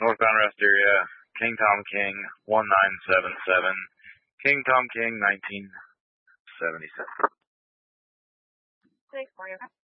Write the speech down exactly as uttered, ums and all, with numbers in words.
Northbound rest area, King Tom King, one nine seven seven, King Tom King, nineteen seventy-seven. Thanks, Mario.